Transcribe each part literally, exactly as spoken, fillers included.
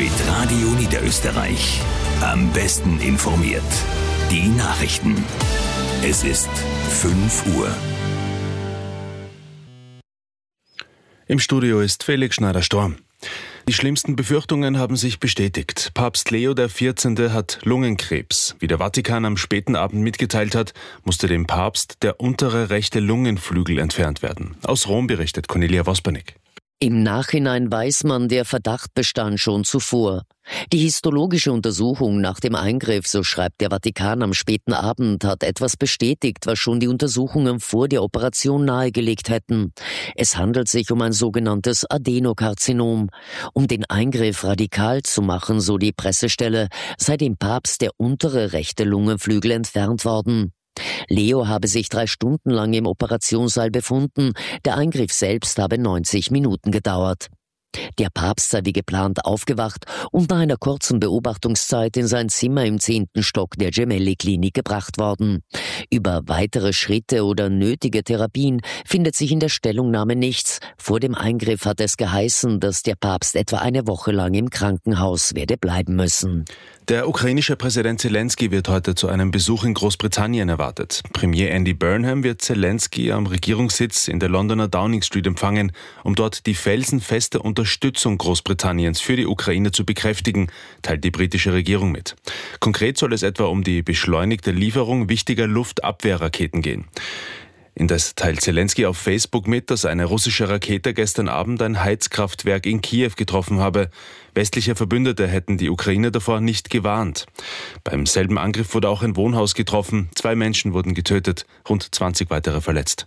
mit Radio Niederösterreich. Am besten informiert. Die Nachrichten. Es ist fünf Uhr. Im Studio ist Felix Schneider-Storm. Die schlimmsten Befürchtungen haben sich bestätigt. Papst Leo der vierzehnte hat Lungenkrebs. Wie der Vatikan am späten Abend mitgeteilt hat, musste dem Papst der untere rechte Lungenflügel entfernt werden. Aus Rom berichtet Cornelia Vospernik. Im Nachhinein weiß man, der Verdacht bestand schon zuvor. Die histologische Untersuchung nach dem Eingriff, so schreibt der Vatikan am späten Abend, hat etwas bestätigt, was schon die Untersuchungen vor der Operation nahegelegt hätten. Es handelt sich um ein sogenanntes Adenokarzinom. Um den Eingriff radikal zu machen, so die Pressestelle, sei dem Papst der untere rechte Lungenflügel entfernt worden. Leo habe sich drei Stunden lang im Operationssaal befunden. Der Eingriff selbst habe neunzig Minuten gedauert. Der Papst sei wie geplant aufgewacht und nach einer kurzen Beobachtungszeit in sein Zimmer im zehnten Stock der Gemelli-Klinik gebracht worden. Über weitere Schritte oder nötige Therapien findet sich in der Stellungnahme nichts. Vor dem Eingriff hat es geheißen, dass der Papst etwa eine Woche lang im Krankenhaus werde bleiben müssen. Der ukrainische Präsident Zelensky wird heute zu einem Besuch in Großbritannien erwartet. Premier Andy Burnham wird Zelensky am Regierungssitz in der Londoner Downing Street empfangen, um dort die felsenfeste Unterstützung Großbritanniens für die Ukraine zu bekräftigen, teilt die britische Regierung mit. Konkret soll es etwa um die beschleunigte Lieferung wichtiger Luftabwehrraketen gehen. Indes teilt Zelensky auf Facebook mit, dass eine russische Rakete gestern Abend ein Heizkraftwerk in Kiew getroffen habe. Westliche Verbündete hätten die Ukraine davor nicht gewarnt. Beim selben Angriff wurde auch ein Wohnhaus getroffen. Zwei Menschen wurden getötet, rund zwanzig weitere verletzt.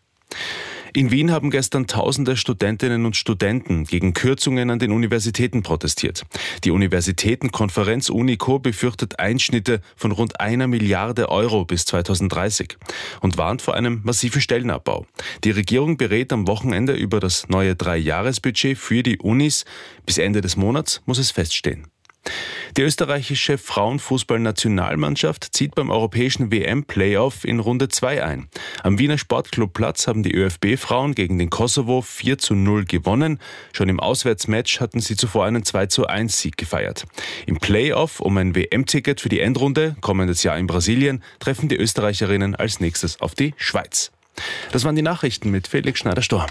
In Wien haben gestern tausende Studentinnen und Studenten gegen Kürzungen an den Universitäten protestiert. Die Universitätenkonferenz UNICO befürchtet Einschnitte von rund einer Milliarde Euro bis zweitausenddreißig und warnt vor einem massiven Stellenabbau. Die Regierung berät am Wochenende über das neue Dreijahresbudget für die Unis. Bis Ende des Monats muss es feststehen. Die österreichische Frauenfußball-Nationalmannschaft zieht beim europäischen W M-Playoff in Runde zwei ein. Am Wiener Sportclubplatz haben die ÖFB-Frauen gegen den Kosovo vier zu null gewonnen. Schon im Auswärtsmatch hatten sie zuvor einen zwei zu eins Sieg gefeiert. Im Playoff um ein W M-Ticket für die Endrunde, kommendes Jahr in Brasilien, treffen die Österreicherinnen als nächstes auf die Schweiz. Das waren die Nachrichten mit Felix Schneider-Storm.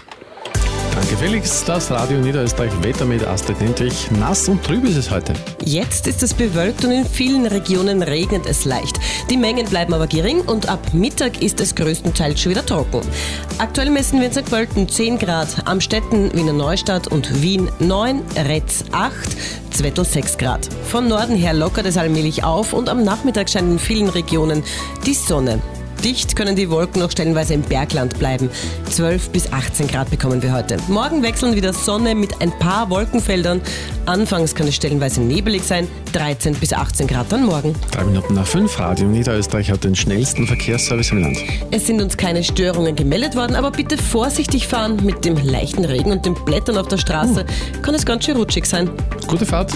Danke Felix, das Radio Niederösterreich Wetter mit Astrid Nentwich. Nass und trüb ist es heute. Jetzt ist es bewölkt und in vielen Regionen regnet es leicht. Die Mengen bleiben aber gering und ab Mittag ist es größtenteils schon wieder trocken. Aktuell messen wir in Sankt Pölten zehn Grad, Amstetten, Wiener Neustadt und Wien neun, Retz acht, Zwettl sechs Grad. Von Norden her lockert es allmählich auf und am Nachmittag scheint in vielen Regionen die Sonne. Dicht können die Wolken noch stellenweise im Bergland bleiben. zwölf bis achtzehn Grad bekommen wir heute. Morgen wechseln wieder Sonne mit ein paar Wolkenfeldern. Anfangs kann es stellenweise nebelig sein. dreizehn bis achtzehn Grad dann morgen. Drei Minuten nach fünf. Radio Niederösterreich hat den schnellsten Verkehrsservice im Land. Es sind uns keine Störungen gemeldet worden, aber bitte vorsichtig fahren. Mit dem leichten Regen und den Blättern auf der Straße uh. kann es ganz schön rutschig sein. Gute Fahrt.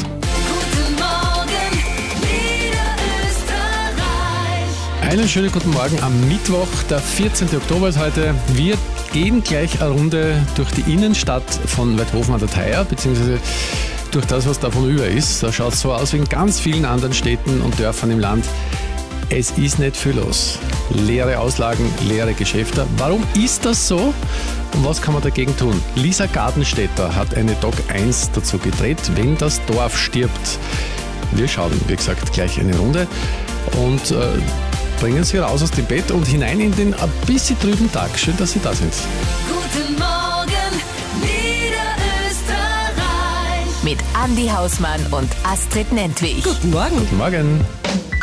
Einen schönen guten Morgen am Mittwoch, der vierzehnten Oktober ist heute. Wir gehen gleich eine Runde durch die Innenstadt von Weidhofen an der Theier, beziehungsweise durch das, was davon über ist. Da schaut es so aus wie in ganz vielen anderen Städten und Dörfern im Land. Es ist nicht viel los. Leere Auslagen, leere Geschäfte. Warum ist das so und was kann man dagegen tun? Lisa Gartenstädter hat eine Doc eins dazu gedreht, wenn das Dorf stirbt. Wir schauen, wie gesagt, gleich eine Runde und äh, bringen Sie raus aus dem Bett und hinein in den ein bisschen trüben Tag. Schön, dass Sie da sind. Guten Morgen, Niederösterreich. Mit Andi Hausmann und Astrid Nentwich. Guten Morgen. Guten Morgen.